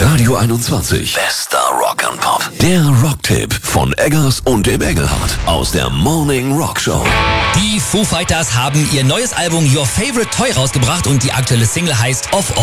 Radio 21. Bester Rock and Pop. Der Rocktipp von Eggers und dem Engelhardt aus der Morning Rock Show. Die Foo Fighters haben ihr neues Album Your Favorite Toy rausgebracht und die aktuelle Single heißt Of All.